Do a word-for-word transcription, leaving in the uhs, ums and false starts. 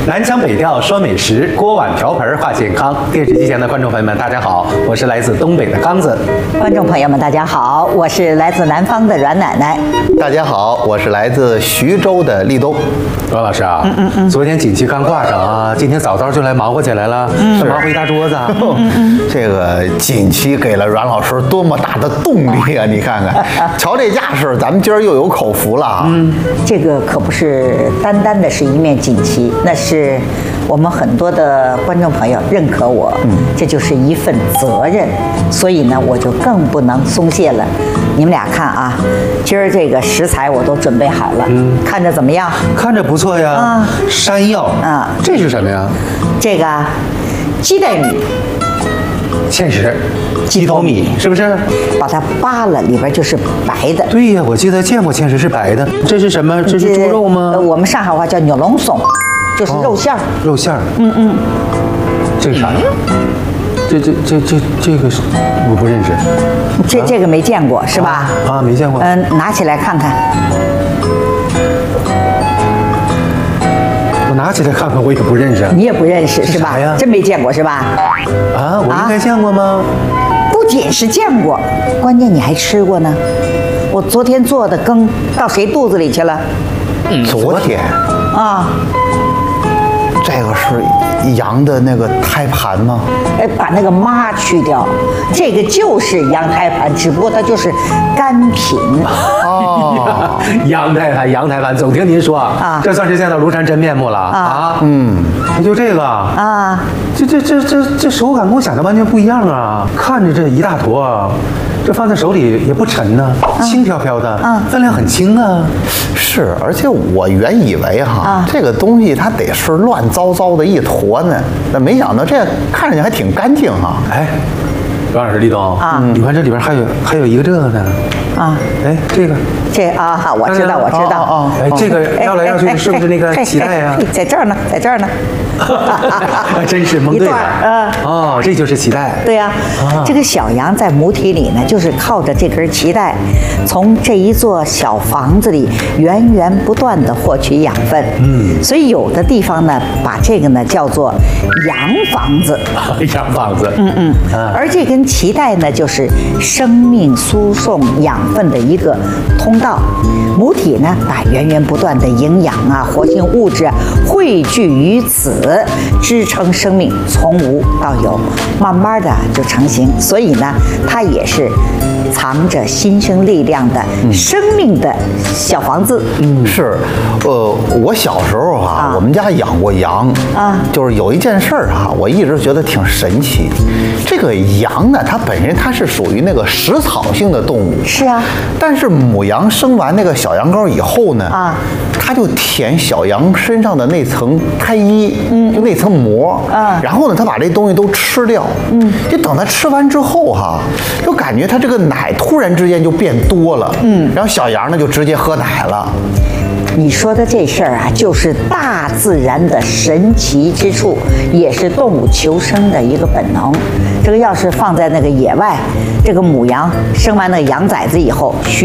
南腔北调说美食，锅碗瓢盆话健康。电视机前的观众朋友们，大家好，我是来自东北的刚子。 观众朋友们，大家好，我是来自南方的阮奶奶。 大家好，我是来自徐州的立冬。 阮老师啊，嗯嗯嗯，昨天锦旗刚挂上啊，今天早早就来忙活起来了，嗯，忙活一大桌子。 嗯嗯嗯，这个锦旗给了阮老师多么大的动力啊！你看看，瞧这架势，咱们今儿又有口福了啊。 嗯，这个可不是单单的是一面锦旗，那是我们很多的观众朋友认可我，嗯，这就是一份责任，所以呢，我就更不能松懈了。你们俩看啊，今儿这个食材我都准备好了，嗯，看着怎么样？ 看着不错呀，啊，山药啊， 这是什么呀？ 这个鸡蛋米， 芡实，鸡头米是不是？ 把它扒了，里边就是白的。 对呀，我记得见过芡实是白的。这是什么？这是猪肉吗？ 我们上海话叫牛龙松，就是肉馅儿。哦， 肉馅儿。 嗯嗯。 这是啥呀？这这这这这个是我不认识。 这这个没见过是吧？ 啊，没见过。 嗯，拿起来看看。 我拿起来看看，我也不认识。 你也不认识是吧？真没见过是吧？ 啊，我应该见过吗？ 不仅是见过，关键你还吃过呢。我昨天做的羹到谁肚子里去了？ 嗯，昨天啊。 这个是羊的那个胎盘吗？ 哎，把那个妈去掉，这个就是羊胎盘，只不过它就是干品。 哦， 羊胎盘，羊胎盘，总听您说啊，这算是见到庐山真面目了啊。 嗯， 就这个啊， 这这这这这手感跟我想的完全不一样啊！看着这一大坨，这放在手里也不沉呢，轻飘飘的，嗯，分量很轻啊。 是，而且我原以为哈，啊，这个东西它得是乱糟糟的一坨呢，但没想到这看上去还挺干净哈。 哎，阮老师，立冬啊，你看这里边还有还有一个这个呢。啊，哎，这个， 这啊，我知道，我知道， 哦，哎，这个绕来绕去是不是那个脐带呀？ 在这儿呢，在这儿呢。 真是蒙对了。 嗯， 哦，这就是脐带。 对呀，这个小羊在母体里呢，就是靠着这根脐带，从这一座小房子里源源不断的获取养分。嗯，所以有的地方呢，把这个呢叫做羊房子。 羊房子。 嗯嗯。而这根脐带呢，就是生命输送养分的一个通道。母体呢，把源源不断的营养啊、活性物质啊汇聚于此，支撑生命从无到有，慢慢的就成型。所以呢，它也是藏着新生力量的生命的小房子。 嗯，是，呃，我小时候哈、啊，啊、我们家养过羊啊，就是有一件事儿哈，我一直觉得挺神奇。这个羊呢，它本身它是属于那个食草性的动物， 是啊， 但是母羊生完那个小羊羔以后呢，啊，它就舔小羊身上的那层胎衣，嗯，就那层膜，啊，然后呢，它把这东西都吃掉，嗯，就等它吃完之后哈，就感觉它这个奶突然之间就变多了，嗯，然后小羊呢就直接喝奶了。 你说的这事儿啊，就是大自然的神奇之处，也是动物求生的一个本能。这个要是放在那个野外，这个母羊生完那个羊崽子以后，需